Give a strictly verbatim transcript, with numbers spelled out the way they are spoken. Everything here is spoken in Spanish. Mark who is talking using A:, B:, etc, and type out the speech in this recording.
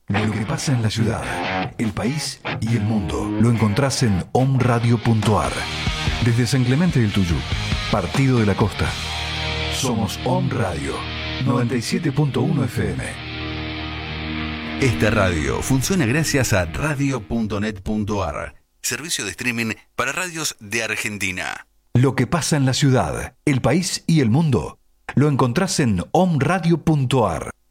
A: Lo que pasa en la ciudad, el país y el mundo lo encontrás en omradio punto ar. Desde San Clemente del Tuyú, Partido de la Costa. Somos Om Radio noventa y siete punto uno F M.
B: Esta radio funciona gracias a radio punto net punto ar, servicio de streaming para radios de Argentina.
A: Lo que pasa en la ciudad, el país y el mundo lo encontrás en omradio punto ar.